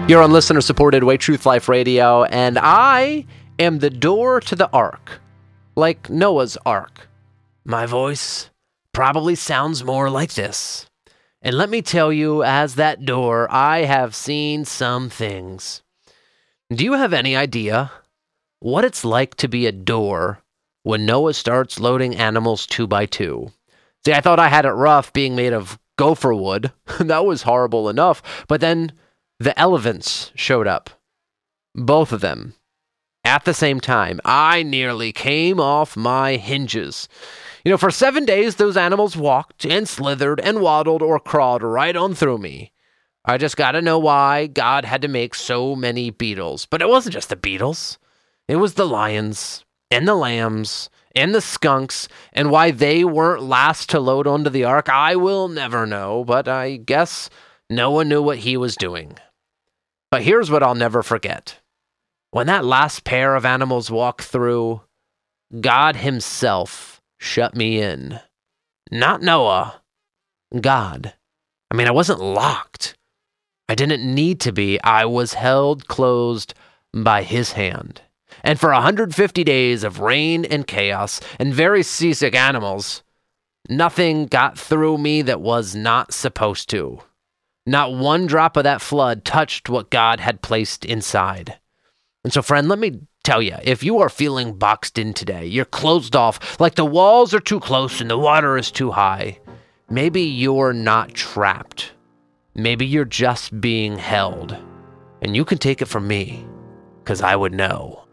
You're on listener-supported Way Truth Life Radio, and I am the door to the ark, like Noah's Ark. My voice probably sounds more like this. And let me tell you, as that door, I have seen some things. Do you have any idea what it's like to be a door when Noah starts loading animals 2 by 2? See, I thought I had it rough being made of gopher wood. That was horrible enough. But then the elephants showed up. Both of them. At the same time. I nearly came off my hinges. For 7 days, those animals walked and slithered and waddled or crawled right on through me. I just gotta know why God had to make so many beetles. But it wasn't just the beetles. It was the lions and the lambs and the skunks, and why they weren't last to load onto the ark, I will never know, but I guess Noah knew what he was doing. But here's what I'll never forget. When that last pair of animals walked through, God himself shut me in. Not Noah. God. I wasn't locked. I didn't need to be. I was held closed by his hand. And for 150 days of rain and chaos and very seasick animals, nothing got through me that was not supposed to. Not one drop of that flood touched what God had placed inside. And so, friend, let me tell you, if you are feeling boxed in today, you're closed off, like the walls are too close and the water is too high, maybe you're not trapped. Maybe you're just being held. And you can take it from me, because I would know.